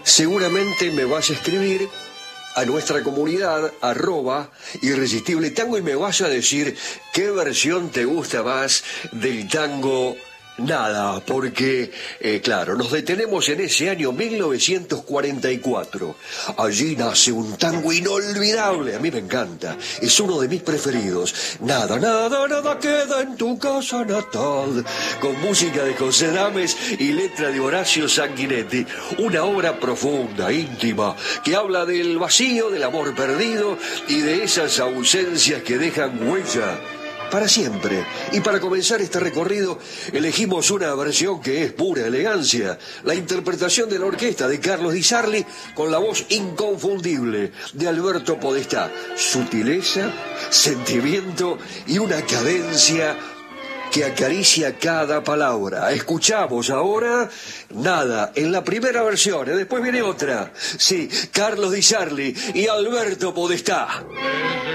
Seguramente me vas a escribir a nuestra comunidad, @Irresistible Tango, y me vas a decir qué versión te gusta más del tango Nada, porque, claro, nos detenemos en ese año 1944. Allí nace un tango inolvidable, a mí me encanta, es uno de mis preferidos. Nada, nada, nada queda en tu casa natal, con música de José Dames y letra de Horacio Sanguinetti. Una obra profunda, íntima, que habla del vacío, del amor perdido y de esas ausencias que dejan huella para siempre. Y para comenzar este recorrido elegimos una versión que es pura elegancia, la interpretación de la orquesta de Carlos Di Sarli con la voz inconfundible de Alberto Podestá. Sutileza, sentimiento y una cadencia que acaricia cada palabra. Escuchamos ahora Nada, en la primera versión, después viene otra. Sí, Carlos Di Sarli y Alberto Podestá.